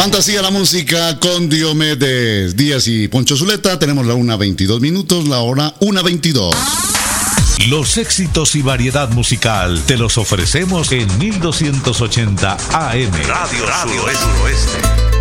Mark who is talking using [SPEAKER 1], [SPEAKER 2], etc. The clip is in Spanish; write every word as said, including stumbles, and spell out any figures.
[SPEAKER 1] Fantasía la música con Diomedes Díaz y Poncho Zuleta. Tenemos la una veintidós minutos, la hora una veintidós.
[SPEAKER 2] Los éxitos y variedad musical te los ofrecemos en mil doscientos ochenta A M.
[SPEAKER 3] Radio, Radio Suroeste.